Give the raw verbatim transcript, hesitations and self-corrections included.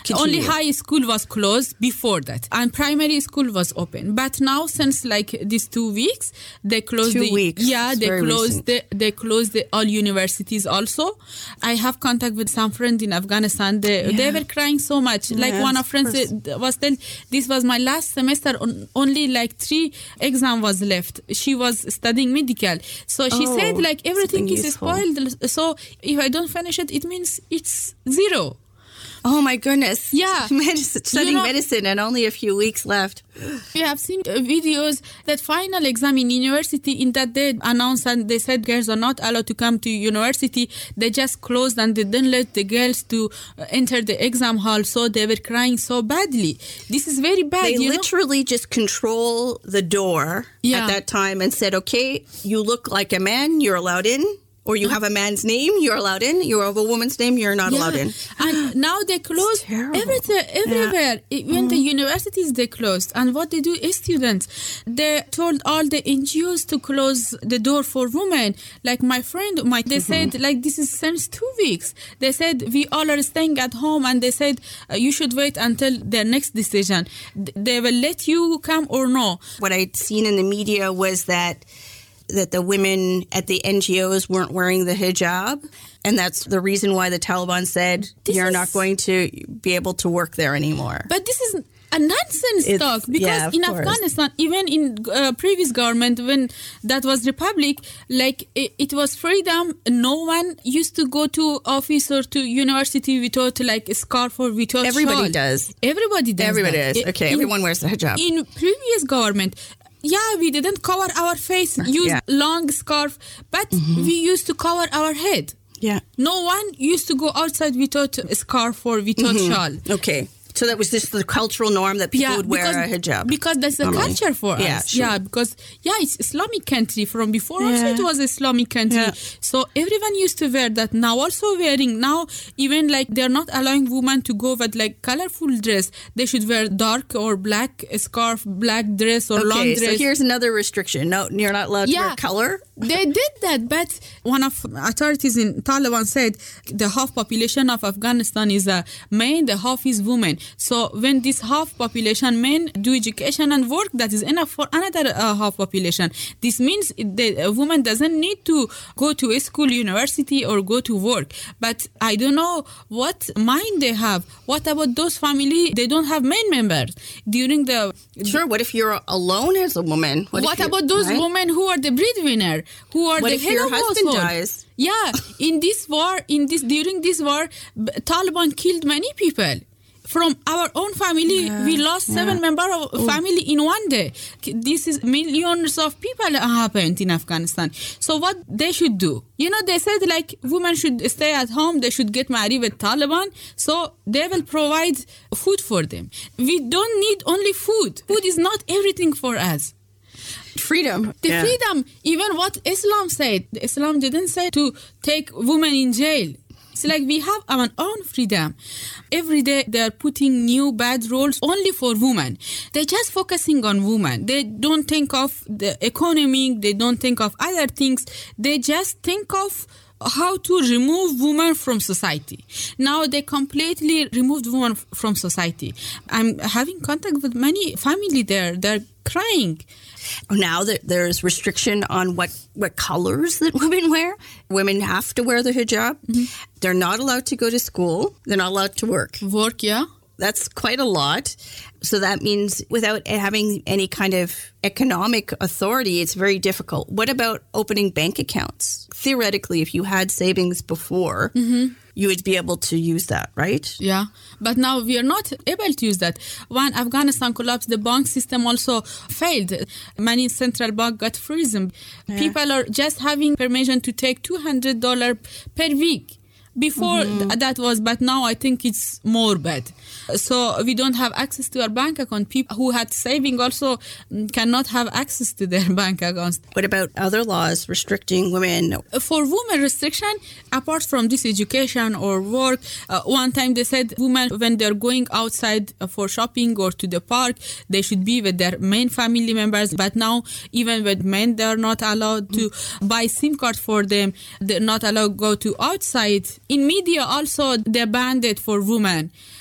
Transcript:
Only high school was closed before that, and primary school was open. But now, since like these two weeks, they closed two the weeks. yeah It's they very closed the, they closed the all universities also. I have contact with some friends in Afghanistan. They Yeah. they were crying so much. Like Yeah, one of of friends course. uh, was telling, this was my last semester. On, only like three exam was left. She was studying medical, so she Oh, said like everything something is useful. spoiled. So if I don't finish it, it means it's zero. Oh my goodness. Yeah. Medicine, studying know- medicine and only a few weeks left. We have seen uh, videos that final exam in university in that they announced and they said girls are not allowed to come to university. They just closed and they didn't let the girls to uh, enter the exam hall. So they were crying so badly. This is very bad. They you know? literally just control the door Yeah. at that time and said, okay, you look like a man, you're allowed in. Or you have a man's name, you're allowed in. You have a woman's name, you're not Yeah. allowed in. And now they close terrible. everything, everywhere. Even the universities, they closed. And what they do is students. They told all the N G Os to close the door for women. Like my friend, my, they said, like, this is since two weeks. They said, we all are staying at home. And they said, uh, you should wait until their next decision. Th- They will let you come or no. What I'd seen in the media was that that the women at the N G Os weren't wearing the hijab. And that's the reason why the Taliban said, This you're is- not going to be able to work there anymore. But this is a nonsense It's- talk because yeah, of in course. Afghanistan, even in uh, previous government when that was republic, like it, it was freedom. No one used to go to office or to university without like a scarf or without Everybody shawl. does. Everybody does. Everybody that. does. I- Okay, in- everyone wears the hijab. In previous government, yeah, we didn't cover our face, use Yeah. long scarf, but we used to cover our head. Yeah. No one used to go outside without a scarf or without shawl. Okay. So that was just the cultural norm that people would wear because, a hijab. Because that's the normally. culture for Yeah, us. sure. Yeah, because yeah, it's Islamic country. From before also Yeah. it was Islamic country. Yeah. So everyone used to wear that. Now also wearing. Now even like they're not allowing women to go with like colorful dress. They should wear dark or black scarf, black dress or long Okay, dress. so here's another restriction. No, you're not allowed to Yeah. wear color. They did that, but one of authorities in Taliban said the half population of Afghanistan is a men, the half is women. So when this half population men do education and work, that is enough for another uh, half population. This means the a woman doesn't need to go to a school, university, or go to work. But I don't know what mind they have. What about those family? They don't have men members during the. Sure, what if you're alone as a woman? What, if you- about those right? women who are the breadwinner, who are What the if head your of husband household? dies? Yeah, in this war, in this during this war, b- Taliban killed many people. From our own family, Yeah, we lost seven yeah. members of family in one day. This is millions of people happened in Afghanistan. So what they should do? You know, they said like women should stay at home. They should get married with Taliban. So they will provide food for them. We don't need only food. Food is not everything for us. Freedom. The Yeah. freedom, even what Islam said, Islam didn't say to take women in jail. It's like we have our own freedom. Every day they're putting new bad rules only for women. They're just focusing on women. They don't think of the economy. They don't think of other things. They just think of how to remove women from society. Now they completely removed women f- from society. I'm having contact with many family there. They're crying. Now that there's restriction on what, what colors that women wear. Women have to wear the hijab. Mm-hmm. They're not allowed to go to school. They're not allowed to work. Work, yeah. That's quite a lot. So that means without having any kind of economic authority, it's very difficult. What about opening bank accounts? Theoretically, if you had savings before, you would be able to use that, right? Yeah, but now we are not able to use that. When Afghanistan collapsed, the bank system also failed. Many central bank got frozen. People are just having permission to take two hundred dollars per week. Before th- that was, but now I think it's more bad. So we don't have access to our bank account. People who had saving also mm, cannot have access to their bank accounts. What about other laws restricting women? For women restriction, apart from this education or work, uh, one time they said women, when they're going outside for shopping or to the park, they should be with their main family members. But now, even with men, they're not allowed to buy SIM card for them. They're not allowed to go to outside. In media also, they banned it for women.